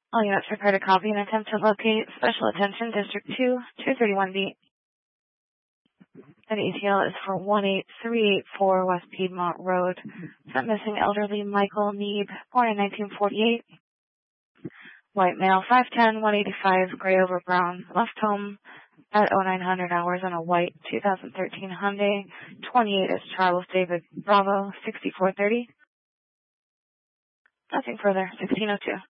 All units prepare to copy and attempt to locate. Special attention, District 2, 231B. And ETL is for 18384 West Piedmont Road. Sent missing elderly Michael Neeb, born in 1948. White male, 5'10", 185, gray over brown. Left home at 0900 hours on a white 2013 Hyundai. 28 is Charles David Bravo, 6430. Nothing further, 1602.